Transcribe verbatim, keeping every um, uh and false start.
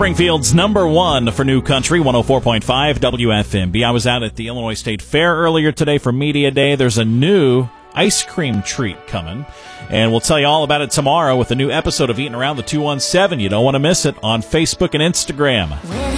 Springfield's number one for New Country, one oh four point five W F M B. I was out at the Illinois State Fair earlier today for Media Day. There's a new ice cream treat coming, and we'll tell you all about it tomorrow with a new episode of Eating Around the two one seven. You don't want to miss it on Facebook and Instagram.